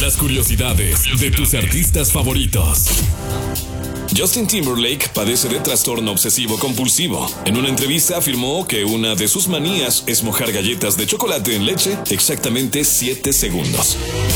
Las curiosidades de tus artistas favoritos. Justin Timberlake padece de trastorno obsesivo compulsivo. En una entrevista afirmó que una de sus manías es mojar galletas de chocolate en leche exactamente 7 segundos.